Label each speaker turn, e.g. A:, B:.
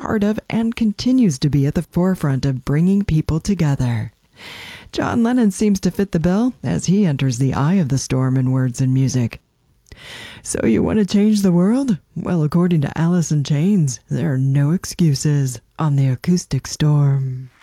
A: part of and continues to be at the forefront of bringing people together. John Lennon seems to fit the bill as he enters the eye of the storm in words and music. So you want to change the world? Well, according to Alice in Chains, there are no excuses on the Acoustic Storm.